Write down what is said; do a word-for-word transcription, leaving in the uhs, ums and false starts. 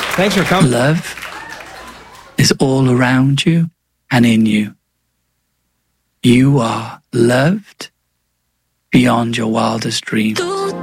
Thanks for coming. Love is all around you and in you. You are loved beyond your wildest dreams.